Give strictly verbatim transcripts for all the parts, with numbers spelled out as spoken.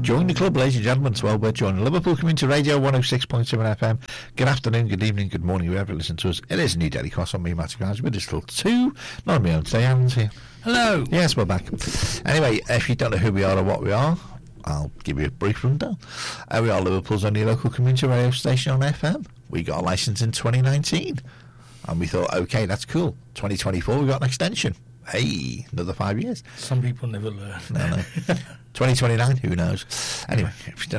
Join the club, ladies and gentlemen. It's well worth joining. Liverpool Community Radio, one oh six point seven F M. Good afternoon, good evening, good morning, whoever listen to us. It is a new daily cross on me, Matthew Grimes, but it's still two. Not on my own today, Alan's here. Hello. Yes, we're back. Anyway, if you don't know who we are or what we are, I'll give you a brief rundown. Uh, we are Liverpool's only local community radio station on F M. We got a licence in twenty nineteen. And we thought, OK, that's cool. twenty twenty-four, we got an extension. Hey, another five years. Some people never learn. No, no. twenty twenty-nine, who knows? Anyway,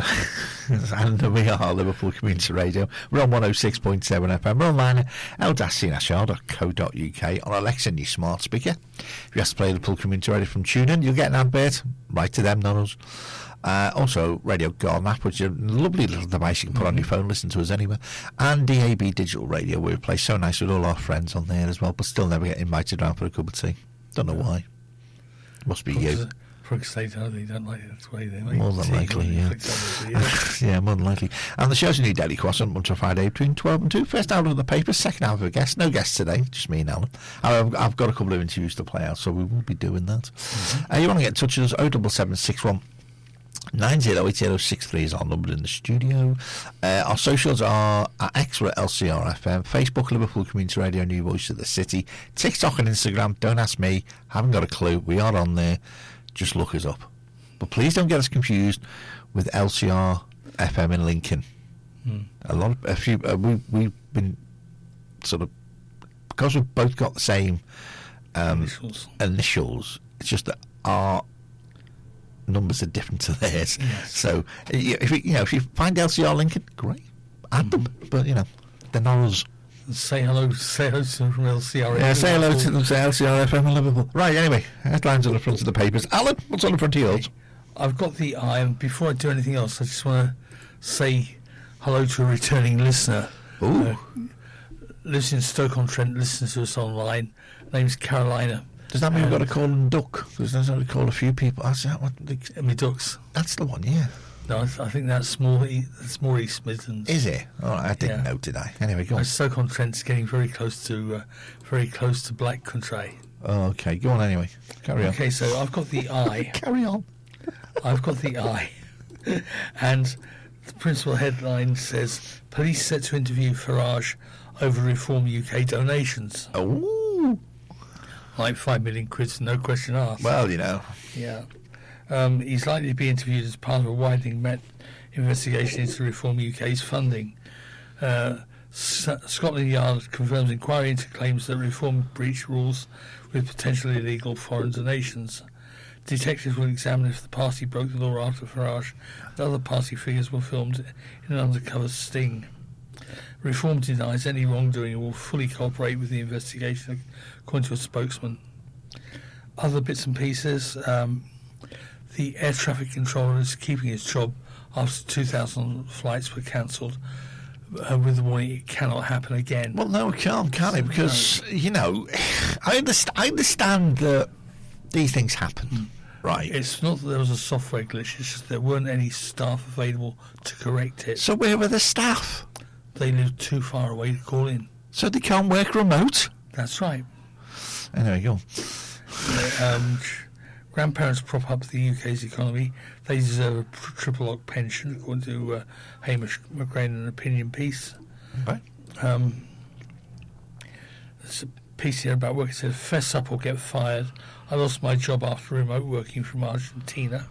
and we are Liverpool Community Radio. We're on one oh six point seven F M. We're online at l dash c n s r dot co dot u k on Alexa and your smart speaker. If you have to play Liverpool Community Radio from TuneIn, you'll get an advert. Right to them, not us. Uh, also, Radio Garden app, which is a lovely little device you can put mm-hmm. on your phone, listen to us anywhere. And D A B Digital Radio, where we play so nice with all our friends on there as well, but still never get invited around for a cup of tea. Don't know why. Must be Brooks, you. Brooks they don't, they don't like it that way. They make more than tea likely, yeah. yeah. Yeah, more than likely. And the show's a new daily cross on Monday to Friday between twelve and two. First hour of the paper, second hour of a guest. No guests today, just me and Alan. I've, I've got a couple of interviews to play out, so we will be doing that. Mm-hmm. Uh, you want to get in touch with us, oh seven seven six one nine oh eight oh six three is our number in the studio. Uh, our socials are at X at L C R F M, Facebook Liverpool Community Radio, New Voice of the City, TikTok and Instagram. Don't ask me, haven't got a clue. We are on there. Just look us up. But please don't get us confused with L C R F M in Lincoln. Hmm. A lot of a few uh, we we've been sort of, because we've both got the same um, initials. initials. It's just that our numbers are different to theirs. Yes. So if you, you know if you find L C R Lincoln, great, add mm. them. But you know, they're not us. Say hello, say hello to them from L C R. Yeah, say hello to them. Say L C R F M in Liverpool. Right. Anyway, headlines on the front of the papers. Alan, what's on the front of yours? I've got the eye, and before I do anything else, I just want to say hello to a returning listener. Ooh. Uh, lives in Stoke-on-Trent, listens to us online. Name's Carolina. Does that mean we've got to call them Duck? Because there's only call a few people. That's that one. Emmy Ducks. That's the one, yeah. No, I, th- I think that's more. That's more East Midlands. Is it? Oh, I didn't yeah. know, did I? Anyway, go on. Stoke-on-Trent's getting very close to, uh, very close to Black Country. Oh, okay, go on anyway. Carry on. Okay, so I've got the eye. Carry on. I've got the eye, and the principal headline says: Police set to interview Farage over Reform U K donations. Oh, like five million quid, no question asked. Well, you know. Yeah. Um, he's likely to be interviewed as part of a widening Met investigation into Reform U K's funding. Uh, S- Scotland Yard confirms inquiry into claims that Reform breached rules with potentially illegal foreign donations. Detectives will examine if the party broke the law after Farage and other party figures were filmed in an undercover sting. Reform denies any wrongdoing and will fully cooperate with the investigation, according to a spokesman. Other bits and pieces. Um, The air traffic controller is keeping his job after two thousand flights were cancelled, uh, with the warning it cannot happen again. Well, no, it can't, can it? Because, no. you know, I understand, I understand that these things happen, mm. right? It's not that there was a software glitch, it's just there weren't any staff available to correct it. So where were the staff? They live too far away to call in. So they can't work remote? That's right. Anyway, go on. Yeah, um... Grandparents prop up the U K's economy. They deserve a pr- triple lock pension, according to uh, Hamish McGrain, an opinion piece. Okay. Um, there's a piece here about work. It says, "Fess up or get fired. I lost my job after remote working from Argentina."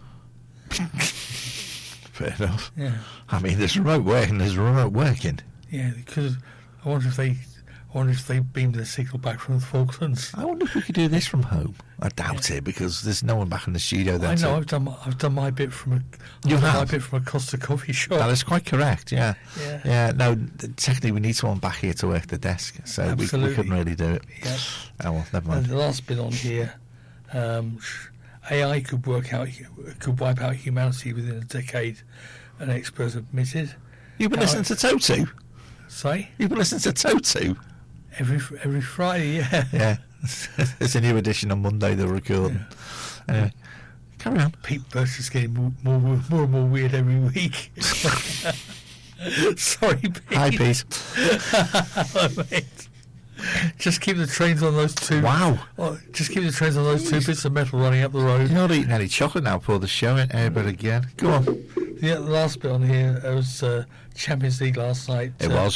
Fair enough. Yeah. I mean, there's remote working. There's remote working. Yeah, because I wonder if they, I wonder if they beamed their signal back from the Falklands. I wonder if we could do this from home. I doubt it, because there's no one back in the studio then. I know. To... I've done. My, I've done my bit from a. You I've have? done my bit from a Costa coffee shop. That is quite correct. Yeah. Yeah. Yeah. No, technically, we need someone back here to work the desk, so we, we couldn't really do it. Yeah. Oh well, never mind. And the last bit on here, um, A I could work out, could wipe out humanity within a decade. An expert admitted. You've been How listening to Toto. Say? You've been listening to Toto. Every every Friday, yeah. Yeah. It's a new edition on Monday, they're recording. Yeah. Anyway, carry on. Pete Burch is getting more, more, more and more weird every week. Sorry, Pete. Hi, Pete. Hello, mate. Just keep the trains on those two. Wow. Oh, just keep the trains on those two bits of metal running up the road. You're not eating any chocolate now for the show, ain't you? But again, go on. Yeah, the last bit on here it was uh, Champions League last night. It uh, was.